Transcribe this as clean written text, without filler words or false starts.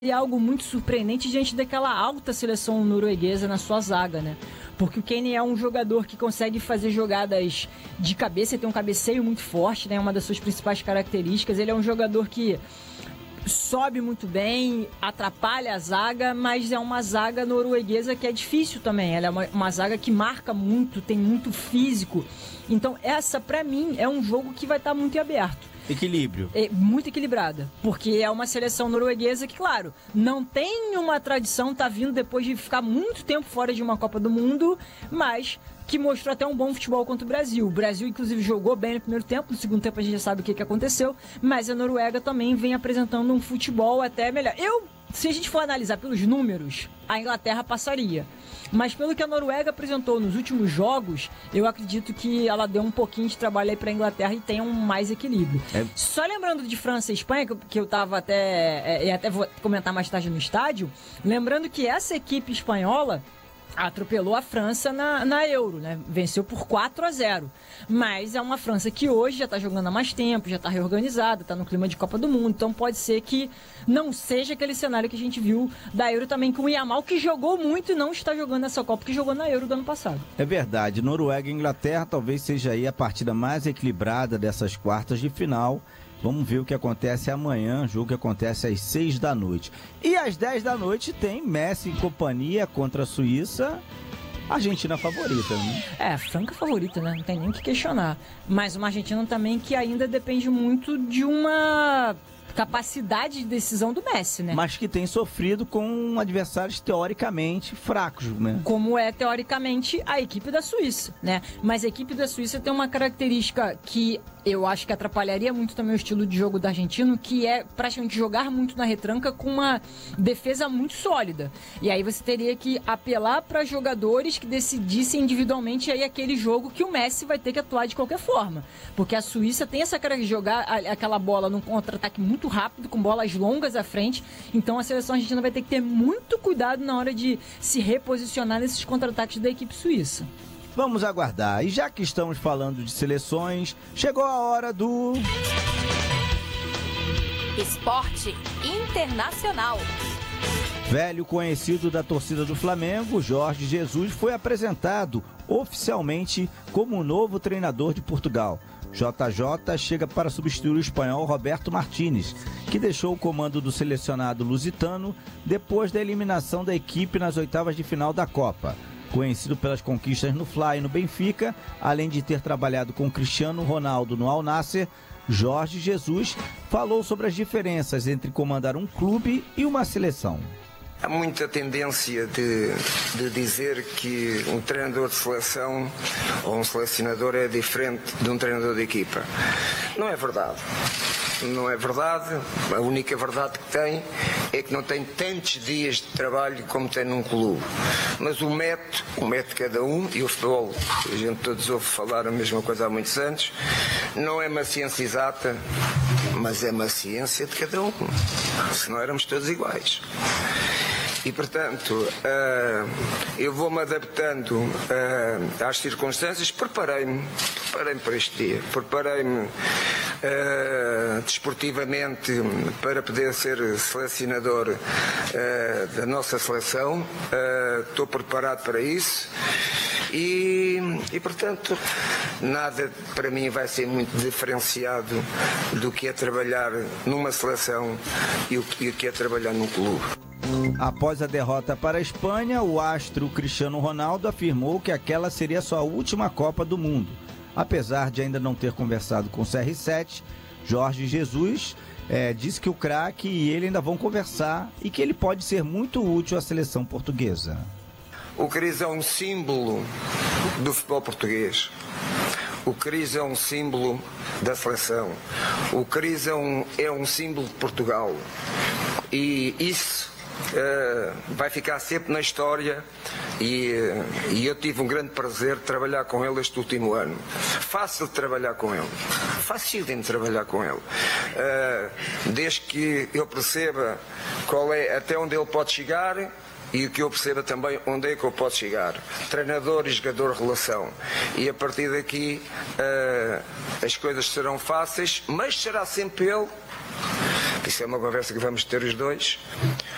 seria algo muito surpreendente diante daquela alta seleção norueguesa na sua zaga, né? Porque o Kane é um jogador que consegue fazer jogadas de cabeça, tem um cabeceio muito forte, né? Uma das suas principais características. Ele é um jogador que sobe muito bem, atrapalha a zaga, mas é uma zaga norueguesa que é difícil também. Ela é uma zaga que marca muito, tem muito físico. Então essa, pra mim, é um jogo que vai estar muito aberto. Equilíbrio. É muito equilibrada, porque é uma seleção norueguesa que, claro, não tem uma tradição, tá vindo depois de ficar muito tempo fora de uma Copa do Mundo, mas que mostrou até um bom futebol contra o Brasil. O Brasil, inclusive, jogou bem no primeiro tempo, no segundo tempo a gente já sabe o que aconteceu, mas a Noruega também vem apresentando um futebol até melhor. Se a gente for analisar pelos números, a Inglaterra passaria. Mas pelo que a Noruega apresentou nos últimos jogos, eu acredito que ela deu um pouquinho de trabalho aí pra Inglaterra e tenha um mais equilíbrio. Só lembrando de França e Espanha, que eu tava até vou comentar mais tarde no estádio, lembrando que essa equipe espanhola atropelou a França na Euro, né? Venceu por 4-0. Mas é uma França que hoje já está jogando há mais tempo, já está reorganizada, está no clima de Copa do Mundo. Então pode ser que não seja aquele cenário que a gente viu da Euro também com o Yamal, que jogou muito e não está jogando essa Copa, que jogou na Euro do ano passado. É verdade. Noruega e Inglaterra talvez seja aí a partida mais equilibrada dessas quartas de final. Vamos ver o que acontece amanhã, jogo que acontece às 6 da noite. E às 10 da noite tem Messi e companhia contra a Suíça. Argentina favorita, né? É, franca favorita, né? Não tem nem o que questionar. Mas uma Argentina também que ainda depende muito de uma capacidade de decisão do Messi, né? Mas que tem sofrido com adversários teoricamente fracos, né? Como é, teoricamente, a equipe da Suíça, né? Mas a equipe da Suíça tem uma característica que eu acho que atrapalharia muito também o estilo de jogo do argentino, que é praticamente jogar muito na retranca com uma defesa muito sólida. E aí você teria que apelar para jogadores que decidissem individualmente aí aquele jogo que o Messi vai ter que atuar de qualquer forma. Porque a Suíça tem essa cara de jogar aquela bola num contra-ataque muito rápido, com bolas longas à frente. Então a seleção argentina vai ter que ter muito cuidado na hora de se reposicionar nesses contra-ataques da equipe suíça. Vamos aguardar. E já que estamos falando de seleções, chegou a hora do Esporte Internacional. Velho conhecido da torcida do Flamengo, Jorge Jesus, foi apresentado oficialmente como o novo treinador de Portugal. JJ chega para substituir o espanhol Roberto Martínez, que deixou o comando do selecionado lusitano depois da eliminação da equipe nas oitavas de final da Copa. Conhecido pelas conquistas no Fly e no Benfica, além de ter trabalhado com Cristiano Ronaldo no Al Nassr, Jorge Jesus falou sobre as diferenças entre comandar um clube e uma seleção. Há muita tendência de dizer que um treinador de seleção ou um selecionador é diferente de um treinador de equipa. Não é verdade. Não é verdade. A única verdade que tem é que não tem tantos dias de trabalho como tem num clube. Mas o método de cada um, e o futebol, a gente todos ouve falar a mesma coisa há muitos anos, não é uma ciência exata, mas é uma ciência de cada um. Senão éramos todos iguais. E, portanto, eu vou-me adaptando às circunstâncias. Preparei-me para este dia. Preparei-me desportivamente para poder ser selecionador da nossa seleção. Estou preparado para isso. E, portanto, nada para mim vai ser muito diferenciado do que é trabalhar numa seleção e o que é trabalhar num clube. Após a derrota para a Espanha, o astro Cristiano Ronaldo afirmou que aquela seria sua última Copa do Mundo. Apesar de ainda não ter conversado com o CR7, Jorge Jesus disse que o craque e ele ainda vão conversar e que ele pode ser muito útil à seleção portuguesa. O Cris é um símbolo do futebol português. O Cris é um símbolo da seleção. O Cris é um símbolo de Portugal. E isso vai ficar sempre na história e eu tive um grande prazer de trabalhar com ele este último ano. Fácil de trabalhar com ele. Facílimo de trabalhar com ele. Desde que eu perceba até onde ele pode chegar e que eu perceba também onde é que eu posso chegar. Treinador e jogador relação. E a partir daqui as coisas serão fáceis, mas será sempre ele. Isso é uma conversa que vamos ter os dois.